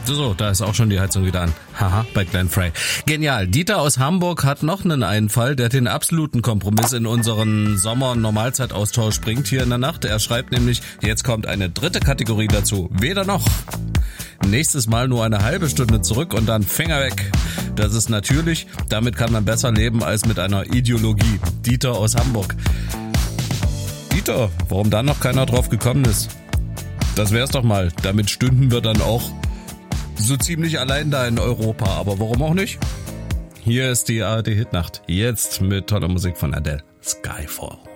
So, da ist auch schon die Heizung wieder an. Haha, bei Glenn Frey. Genial. Dieter aus Hamburg hat noch einen Einfall, der den absoluten Kompromiss in unseren Sommer-Normalzeitaustausch bringt hier in der Nacht. Er schreibt nämlich, jetzt kommt eine dritte Kategorie dazu. Weder noch. Nächstes Mal nur eine halbe Stunde zurück und dann Finger weg. Das ist natürlich, damit kann man besser leben als mit einer Ideologie. Dieter aus Hamburg. Dieter, warum da noch keiner drauf gekommen ist? Das wär's doch mal. Damit stünden wir dann auch so ziemlich allein da in Europa. Aber warum auch nicht? Hier ist die ARD Hitnacht. Jetzt mit toller Musik von Adele. Skyfall.